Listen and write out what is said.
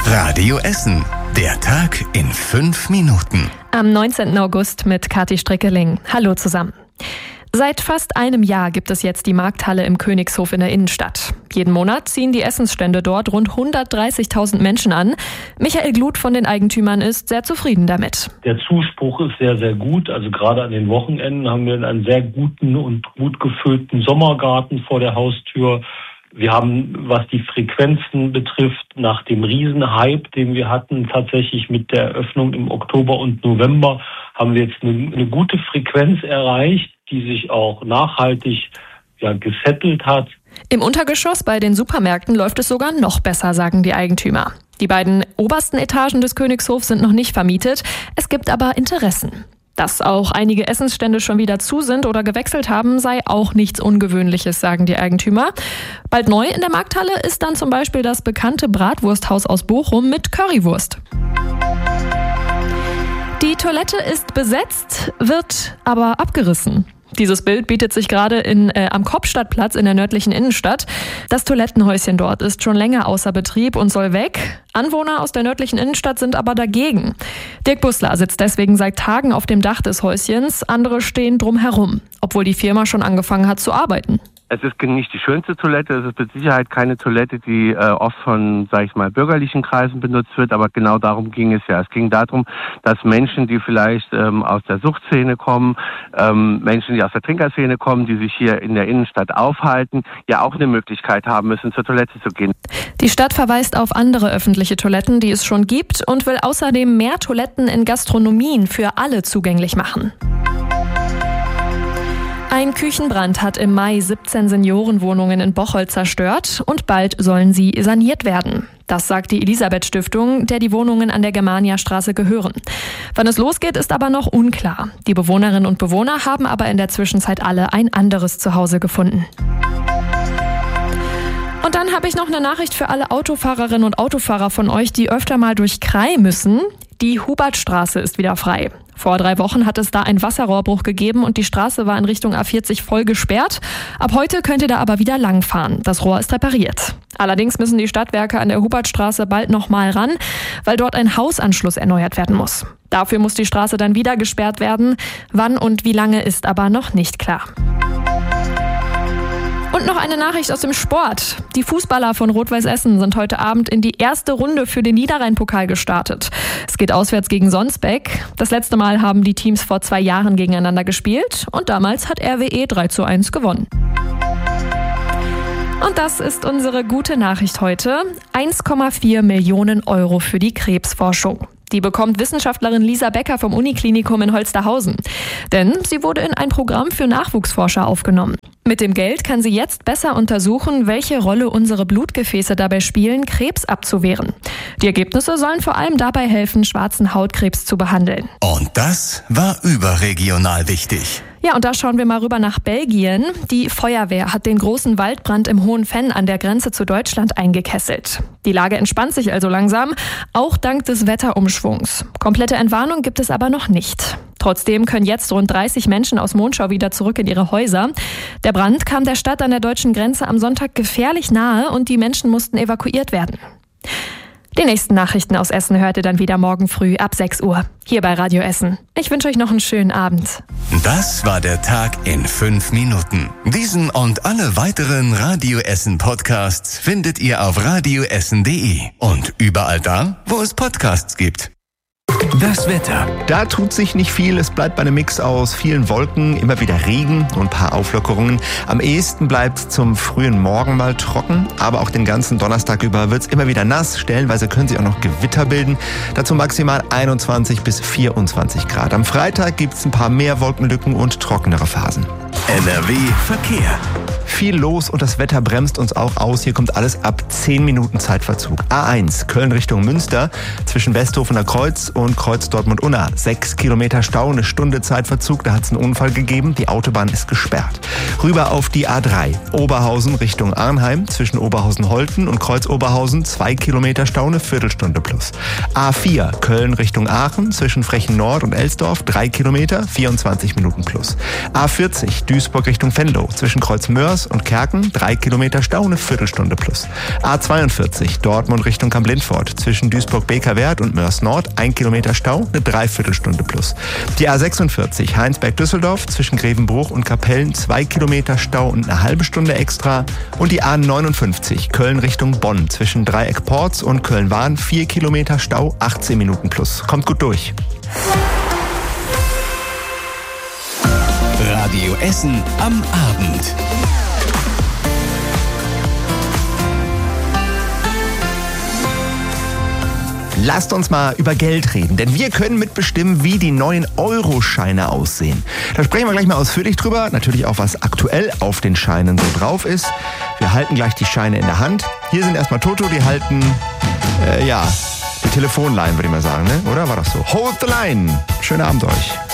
Radio Essen. Der Tag in 5 Minuten. Am 19. August mit Kathi Strickeling. Hallo zusammen. Seit fast einem Jahr gibt es jetzt die Markthalle im Königshof in der Innenstadt. Jeden Monat ziehen die Essensstände dort rund 130.000 Menschen an. Michael Gluth von den Eigentümern ist sehr zufrieden damit. Der Zuspruch ist sehr, sehr gut. Also gerade an den Wochenenden haben wir einen sehr guten und gut gefüllten Sommergarten vor der Haustür. Wir haben, was die Frequenzen betrifft, nach dem Riesenhype, den wir hatten, tatsächlich mit der Eröffnung im Oktober und November, haben wir jetzt eine gute Frequenz erreicht, die sich auch nachhaltig gesettelt hat. Im Untergeschoss bei den Supermärkten läuft es sogar noch besser, sagen die Eigentümer. Die beiden obersten Etagen des Königshofs sind noch nicht vermietet. Es gibt aber Interessen. Dass auch einige Essensstände schon wieder zu sind oder gewechselt haben, sei auch nichts Ungewöhnliches, sagen die Eigentümer. Bald neu in der Markthalle ist dann zum Beispiel das bekannte Bratwursthaus aus Bochum mit Currywurst. Die Toilette ist besetzt, wird aber abgerissen. Dieses Bild bietet sich gerade am Kopstadtplatz in der nördlichen Innenstadt. Das Toilettenhäuschen dort ist schon länger außer Betrieb und soll weg. Anwohner aus der nördlichen Innenstadt sind aber dagegen. Dirk Bussler sitzt deswegen seit Tagen auf dem Dach des Häuschens. Andere stehen drumherum, obwohl die Firma schon angefangen hat zu arbeiten. Es ist nicht die schönste Toilette, es ist mit Sicherheit keine Toilette, die oft von, bürgerlichen Kreisen benutzt wird, aber genau darum ging es ja. Es ging darum, dass Menschen, die vielleicht aus der Suchtszene kommen, Menschen, die aus der Trinkerszene kommen, die sich hier in der Innenstadt aufhalten, ja auch eine Möglichkeit haben müssen, zur Toilette zu gehen. Die Stadt verweist auf andere öffentliche Toiletten, die es schon gibt, und will außerdem mehr Toiletten in Gastronomien für alle zugänglich machen. Ein Küchenbrand hat im Mai 17 Seniorenwohnungen in Bocholt zerstört und bald sollen sie saniert werden. Das sagt die Elisabeth-Stiftung, der die Wohnungen an der Germania-Straße gehören. Wann es losgeht, ist aber noch unklar. Die Bewohnerinnen und Bewohner haben aber in der Zwischenzeit alle ein anderes Zuhause gefunden. Und dann habe ich noch eine Nachricht für alle Autofahrerinnen und Autofahrer von euch, die öfter mal durch Krai müssen. Die Hubertstraße ist wieder frei. Vor 3 Wochen hat es da einen Wasserrohrbruch gegeben und die Straße war in Richtung A40 voll gesperrt. Ab heute könnt ihr da aber wieder langfahren. Das Rohr ist repariert. Allerdings müssen die Stadtwerke an der Hubertstraße bald nochmal ran, weil dort ein Hausanschluss erneuert werden muss. Dafür muss die Straße dann wieder gesperrt werden. Wann und wie lange ist aber noch nicht klar. Und noch eine Nachricht aus dem Sport. Die Fußballer von Rot-Weiß Essen sind heute Abend in die erste Runde für den Niederrhein-Pokal gestartet. Es geht auswärts gegen Sonsbeck. Das letzte Mal haben die Teams vor 2 Jahren gegeneinander gespielt und damals hat RWE 3:1 gewonnen. Und das ist unsere gute Nachricht heute. 1,4 Millionen Euro für die Krebsforschung. Die bekommt Wissenschaftlerin Lisa Becker vom Uniklinikum in Holsterhausen. Denn sie wurde in ein Programm für Nachwuchsforscher aufgenommen. Mit dem Geld kann sie jetzt besser untersuchen, welche Rolle unsere Blutgefäße dabei spielen, Krebs abzuwehren. Die Ergebnisse sollen vor allem dabei helfen, schwarzen Hautkrebs zu behandeln. Und das war überregional wichtig. Ja, und da schauen wir mal rüber nach Belgien. Die Feuerwehr hat den großen Waldbrand im Hohen Venn an der Grenze zu Deutschland eingekesselt. Die Lage entspannt sich also langsam, auch dank des Wetterumschwungs. Komplette Entwarnung gibt es aber noch nicht. Trotzdem können jetzt rund 30 Menschen aus Monschau wieder zurück in ihre Häuser. Der Brand kam der Stadt an der deutschen Grenze am Sonntag gefährlich nahe und die Menschen mussten evakuiert werden. Die nächsten Nachrichten aus Essen hört ihr dann wieder morgen früh ab 6 Uhr, hier bei Radio Essen. Ich wünsche euch noch einen schönen Abend. Das war der Tag in 5 Minuten. Diesen und alle weiteren Radio Essen Podcasts findet ihr auf radioessen.de und überall da, wo es Podcasts gibt. Das Wetter. Da tut sich nicht viel. Es bleibt bei einem Mix aus vielen Wolken, immer wieder Regen und ein paar Auflockerungen. Am ehesten bleibt es zum frühen Morgen mal trocken, aber auch den ganzen Donnerstag über wird es immer wieder nass. Stellenweise können sich auch noch Gewitter bilden. Dazu maximal 21 bis 24 Grad. Am Freitag gibt es ein paar mehr Wolkenlücken und trockenere Phasen. NRW Verkehr. Viel los und das Wetter bremst uns auch aus. Hier kommt alles ab 10 Minuten Zeitverzug. A1 Köln Richtung Münster zwischen Westhofener Kreuz und Kreuz Dortmund-Unna. 6 Kilometer Stau, 1 Stunde Zeitverzug. Da hat es einen Unfall gegeben. Die Autobahn ist gesperrt. Rüber auf die A3 Oberhausen Richtung Arnheim zwischen Oberhausen-Holten und Kreuz Oberhausen. 2 Kilometer Stau, 1 Viertelstunde plus. A4 Köln Richtung Aachen zwischen Frechen Nord und Elsdorf. 3 Kilometer, 24 Minuten plus. A40 Duisburg Richtung Venlo zwischen Kreuz Mörs Mörs und Kerken, 3 Kilometer Stau, eine Viertelstunde plus. A42 Dortmund Richtung Kamp-Lindfort, zwischen Duisburg-Bekerwerth und Mörs Nord, 1 Kilometer Stau, eine Dreiviertelstunde plus. Die A46 Heinsberg-Düsseldorf, zwischen Grevenbruch und Kapellen, 2 Kilometer Stau und eine halbe Stunde extra. Und die A59 Köln Richtung Bonn, zwischen Dreieck-Porz und Köln-Wahn, 4 Kilometer Stau, 18 Minuten plus. Kommt gut durch. Radio Essen am Abend. Lasst uns mal über Geld reden, denn wir können mitbestimmen, wie die neuen Euroscheine aussehen. Da sprechen wir gleich mal ausführlich drüber, natürlich auch, was aktuell auf den Scheinen so drauf ist. Wir halten gleich die Scheine in der Hand. Hier sind erstmal Toto, die halten, die Telefonline, würde ich mal sagen, ne? Oder war das so? Hold the line! Schönen Abend euch.